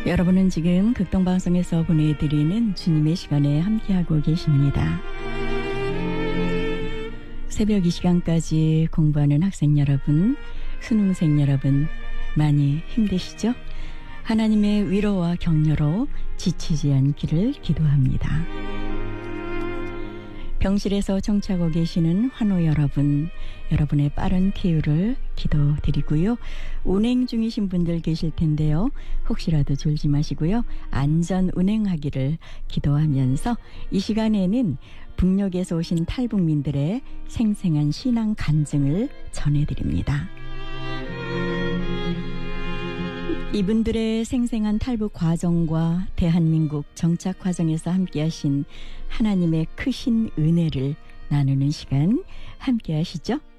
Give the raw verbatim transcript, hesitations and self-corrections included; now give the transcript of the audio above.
여러분은 지금 극동방송에서 보내드리는 주님의 시간에 함께하고 계십니다. 새벽 이 시간까지 공부하는 학생 여러분, 수능생 여러분 많이 힘드시죠? 하나님의 위로와 격려로 지치지 않기를 기도합니다. 병실에서 청취하고 계시는 환우 여러분, 여러분의 빠른 쾌유를 기도드리고요. 운행 중이신 분들 계실 텐데요. 혹시라도 졸지 마시고요. 안전 운행하기를 기도하면서 이 시간에는 북녘에서 오신 탈북민들의 생생한 신앙 간증을 전해드립니다. 이분들의 생생한 탈북 과정과 대한민국 정착 과정에서 함께하신 하나님의 크신 은혜를 나누는 시간 함께 하시죠.